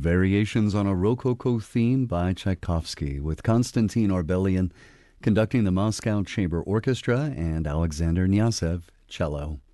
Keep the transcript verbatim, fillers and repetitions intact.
Variations on a Rococo Theme by Tchaikovsky, with Konstantin Orbelian conducting the Moscow Chamber Orchestra and Alexander Knyazov, cello.